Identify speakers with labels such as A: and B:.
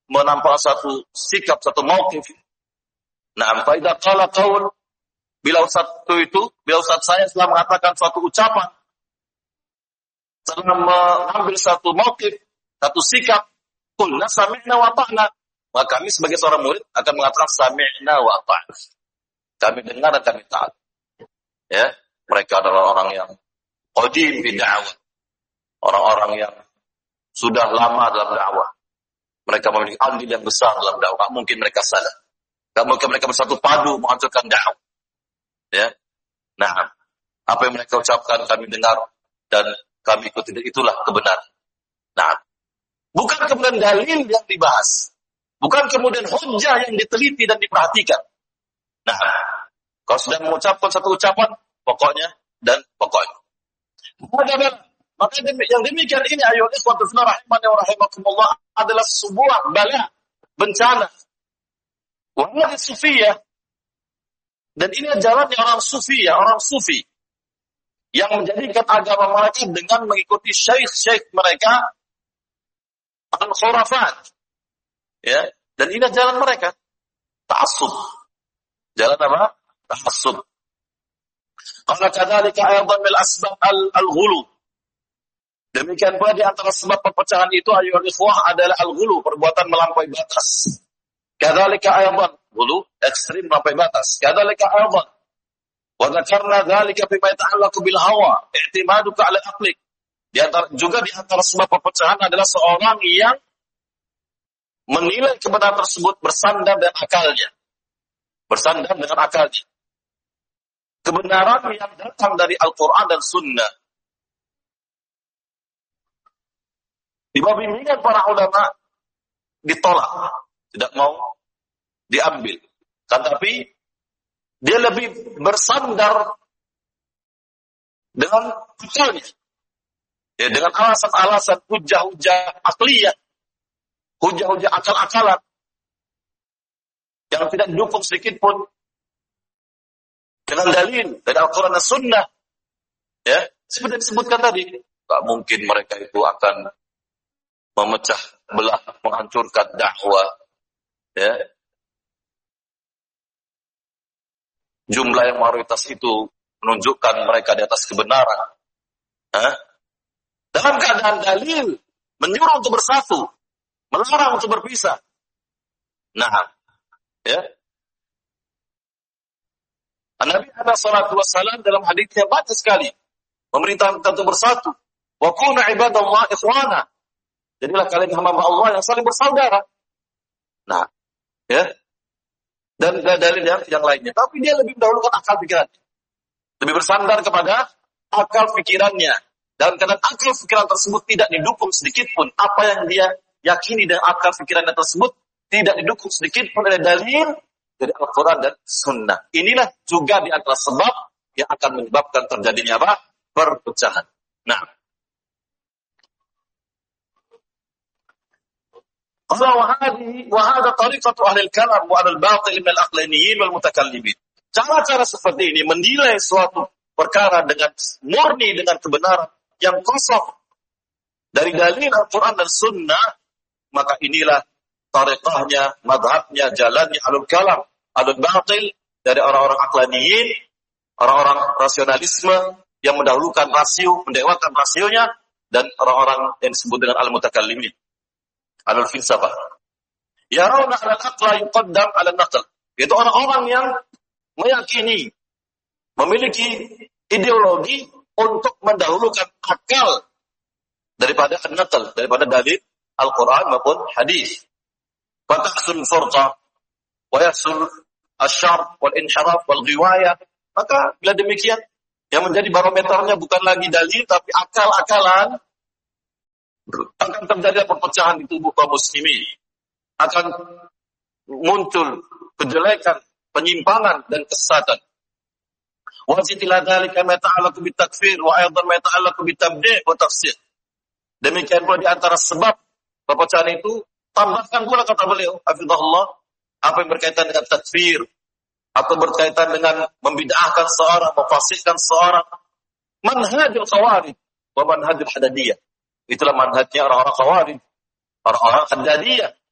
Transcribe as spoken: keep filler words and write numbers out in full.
A: menampakkan satu sikap, satu mauqif. Nah, fa idza qala qaul, bila ustaz itu, bila ustaz saya setelah mengatakan suatu ucapan, setelah mengambil satu mauqif, satu sikap, qulna sami'na wa ta'na, maka kami sebagai seorang murid akan mengatakan sami'na wa ta'na. Kami dengar dan kami taat. Ya, mereka adalah orang yang qadim fi da'wah. Orang-orang yang sudah lama dalam dakwah. Mereka memiliki andil yang besar dalam dakwah. Mungkin mereka salah. Tak mungkin mereka bersatu padu menghancurkan dakwah. Ya. Nah, apa yang mereka ucapkan kami dengar dan kami ikuti, itulah kebenaran. Nah, bukan kemudian dalil yang dibahas. Bukan kemudian hujjah yang diteliti dan diperhatikan. Nah, kalau sudah mengucapkan satu ucapan, pokoknya dan pokoknya. Maka yang demikian ini ayo ikhwatu fillah rahimani wa rahimakumullah adalah sebuah bala, bencana. Wahai sufiyah, dan ini jalannya orang sufiyah, orang sufi yang menjadikan agama mereka dengan mengikuti syekh-syekh mereka al-khurafat. Ya, dan ini jalan mereka. Ta'assub. Jalan apa? Ta'assub. Qala kadzalika aydan min asbab al-ghulu. Demikian pula di antara sebab perpecahan itu ayyuhal ikhwah adalah al-ghulu, perbuatan melampaui batas. Kadzalika aydan, ghulu ekstrim melampaui batas. Kadzalika aydan. Wa dzakarna dzalika bima yata'allaqu bil hawa, i'timaduka 'ala aqlik. Di antara juga di antara sebab perpecahan adalah seorang yang menilai kebenaran tersebut bersandar dengan akalnya. Bersandar dengan akalnya. Kebenaran yang datang dari Al-Quran dan Sunnah. Di bawah bimbingan para ulama ditolak, tidak mau diambil. Tetapi dia lebih bersandar dengan akalnya. Ya, dengan alasan-alasan hujah-hujah akliyah, hujah-hujah akal-akalan yang tidak didukung sedikit pun dengan dalil dari Al-Quran dan Sunnah. Ya, seperti disebutkan tadi, tak mungkin mereka itu akan memecah belah, menghancurkan dakwah. Ya. Jumlah yang mayoritas itu menunjukkan mereka di atas kebenaran. Hah? Dalam keadaan dalil menyuruh untuk bersatu, melarang untuk berpisah. Nah, ya. Nabi alaihi salatu wassalam dalam hadisnya banyak sekali memerintahkan kita untuk bersatu. Wa kunu ibadallah ikhwana. Jadilah kalian hamba Allah yang saling bersaudara. Nah, ya. Dan dalil yang, yang lainnya. Tapi dia lebih mendahulukan akal pikirannya. Lebih bersandar kepada akal pikirannya. Dalam keadaan akal pikiran tersebut tidak didukung sedikit pun. Apa yang dia yakini dengan akal pikirannya tersebut tidak didukung sedikit pun oleh dalil dari Al-Quran dan Sunnah. Inilah juga di antara sebab yang akan menyebabkan terjadinya apa? Perpecahan. Nah, qala wa hadhihi wa hadha tariqatu ahli al-kalam wa al-batil min al-aqlaniyin wal mutakallimin. Cara-cara seperti ini menilai suatu perkara dengan murni dengan kebenaran yang kosong dari dalil Al-Quran dan Sunnah, maka inilah tariqahnya, madhabnya, jalannya alul kalam, alul batil dari orang-orang aqlaniyin, orang-orang rasionalisme yang mendahulukan rasio, mendewakan rasionya, dan orang-orang yang disebut dengan al-mutakallimin, alul filsafah. Yarawna al-aqla yuqaddam ala naql. Itu orang-orang yang meyakini, memiliki ideologi untuk mendahulukan akal daripada an-naql, daripada dalil Al-Quran maupun hadis. Fatahsul furqa wa yahsul asyar wal inhiraf wal ghiwayah. Maka bila demikian, yang menjadi barometernya bukan lagi dalil tapi akal-akalan, akan terjadi perpecahan di tubuh kaum muslimin. Akan muncul kejelekan, penyimpangan dan kesesatan. Wa zidila dzalika ma ta'allaqu bitakfir wa aidan ma ta'allaqu bitabdi' wa tafsir. Demikian pula di antara sebab perpecahan itu, tambahkan pula kata beliau, hafizahullah, apa yang berkaitan dengan takfir atau berkaitan dengan membid'ahkan seorang, memfasikkan seorang, manhajul khawarij wa manhajul hadadiyah. Itulah manhajnya orang-orang khawarij, orang-orang hadadiyah,